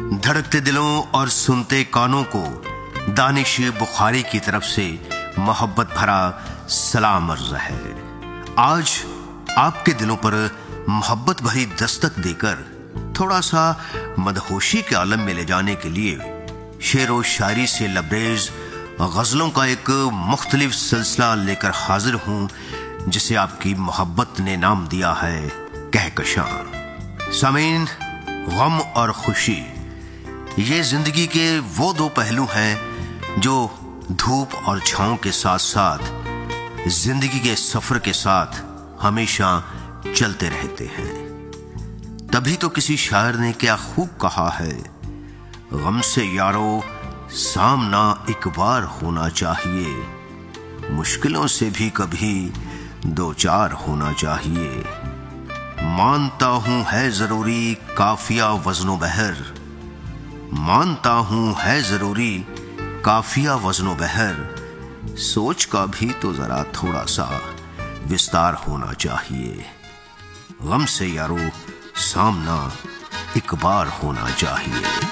धड़कते दिलों और सुनते कानों को दानिश बुखारी की तरफ से मोहब्बत भरा सलाम अर्ज है। आज आपके दिलों पर मोहब्बत भरी दस्तक देकर थोड़ा सा मदहोशी के आलम में ले जाने के लिए शेर व शायरी से लबरेज गजलों का एक मुख्तलिफ सिलसिला लेकर हाजिर हूं, जिसे आपकी मोहब्बत ने नाम दिया है कहकशां। सामीन, गम और खुशी ये जिंदगी के वो दो पहलू हैं जो धूप और छांव के साथ साथ जिंदगी के सफर के साथ हमेशा चलते रहते हैं। तभी तो किसी शायर ने क्या खूब कहा है, गम से यारो सामना एक बार होना चाहिए, मुश्किलों से भी कभी दो चार होना चाहिए। मानता हूं है जरूरी काफिया वज़्नो बहर, मानता हूं है जरूरी काफिया वज़्नो बहर, सोच का भी तो जरा थोड़ा सा विस्तार होना चाहिए। गम से यारो सामना एक बार होना चाहिए।